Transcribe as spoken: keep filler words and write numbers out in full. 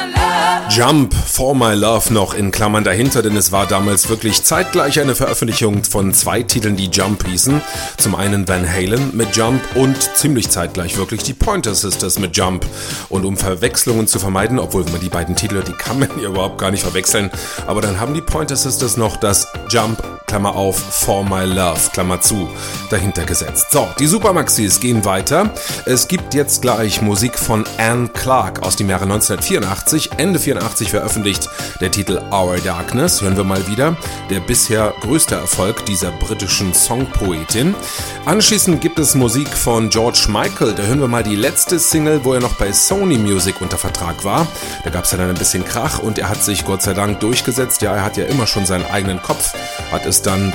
Jump, For My Love noch in Klammern dahinter, denn es war damals wirklich zeitgleich eine Veröffentlichung von zwei Titeln, die Jump hießen. Zum einen Van Halen mit Jump und ziemlich zeitgleich wirklich die Pointer Sisters mit Jump. Und um Verwechslungen zu vermeiden, obwohl man die beiden Titel, die kann man ja überhaupt gar nicht verwechseln, aber dann haben die Pointer Sisters noch das Jump, Klammer auf, For My Love, Klammer zu, dahinter gesetzt. So, die Supermaxis gehen weiter. Es gibt jetzt gleich Musik von Anne Clark aus dem Jahre neunzehnhundertvierundachtzig, Ende vierundachtzig veröffentlicht, der Titel Our Darkness, hören wir mal wieder, der bisher größte Erfolg dieser britischen Songpoetin. Anschließend gibt es Musik von George Michael, da hören wir mal die letzte Single, wo er noch bei Sony Music unter Vertrag war. Da gab es ja dann ein bisschen Krach und er hat sich Gott sei Dank durchgesetzt, ja, er hat ja immer schon seinen eigenen Kopf, hat es dann